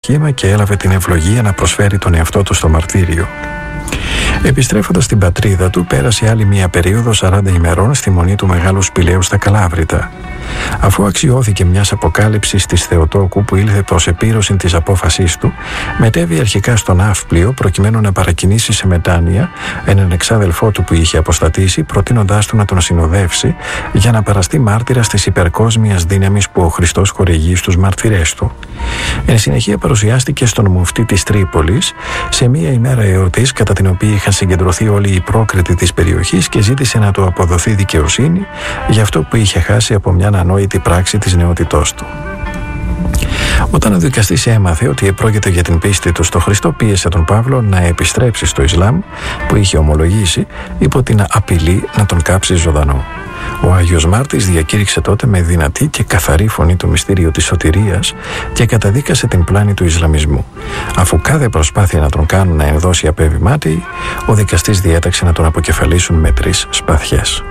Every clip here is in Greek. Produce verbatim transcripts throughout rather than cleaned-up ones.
σχήμα και έλαβε την ευλογία να προσφέρει τον εαυτό του στο μαρτύριο. Επιστρέφοντας στην πατρίδα του, πέρασε άλλη μία περίοδο σαράντα ημερών στη μονή του Μεγάλου Σπηλαίου στα Καλάβρητα. Αφού αξιώθηκε μιας αποκάλυψης της Θεοτόκου που ήλθε προς επίρρωση της απόφασής του, μετέβη αρχικά στο Ναύπλιο προκειμένου να παρακινήσει σε μετάνοια έναν εξάδελφό του που είχε αποστατήσει, προτείνοντάς του να τον συνοδεύσει για να παραστεί μάρτυρας της υπερκόσμιας δύναμης που ο Χριστός χορηγεί στους μαρτυρές του. Εν συνεχεία παρουσιάστηκε στον μουφτή της Τρίπολης σε μία ημέρα εορτής κατά την οποία είχαν συγκεντρωθεί όλοι οι πρόκριτοι της περιοχής και ζήτησε να του αποδοθεί δικαιοσύνη για αυτό που είχε χάσει από μια ανόητη πράξη της νεότητός του. Όταν ο δικαστής έμαθε ότι επρόκειται για την πίστη του στο Χριστό, πίεσε τον Παύλο να επιστρέψει στο Ισλάμ που είχε ομολογήσει υπό την απειλή να τον κάψει ζωντανό. Ο Άγιος Μάρτης διακήρυξε τότε με δυνατή και καθαρή φωνή το μυστήριο της σωτηρίας και καταδίκασε την πλάνη του Ισλαμισμού. Αφού κάθε προσπάθεια να τον κάνουν να ενδώσει απέβη μάτι, ο δικαστής διέταξε να τον αποκεφαλίσουν με τρεις σπαθιές.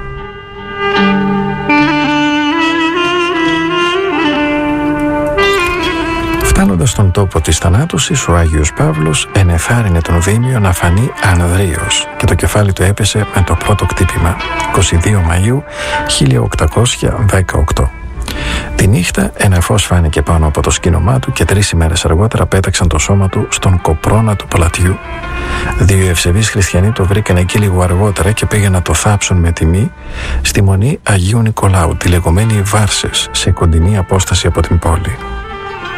Φτάνοντας στον τόπο της θανάτωσης, ο Άγιος Παύλος ενεθάρρυνε τον Δήμιο να φανεί ανδρείος και το κεφάλι του έπεσε με το πρώτο κτύπημα, εικοστή δεύτερη Μαΐου χίλια οκτακόσια δεκαοκτώ. Τη νύχτα ένα φως φάνηκε πάνω από το σκήνομά του και τρεις ημέρες αργότερα πέταξαν το σώμα του στον κοπρώνα του πλατιού. Δύο ευσεβείς χριστιανοί το βρήκαν εκεί λίγο αργότερα και πήγαν να το θάψουν με τιμή στη μονή Αγίου Νικολάου, τη λεγόμενη Βάρσες, σε κοντινή απόσταση από την πόλη.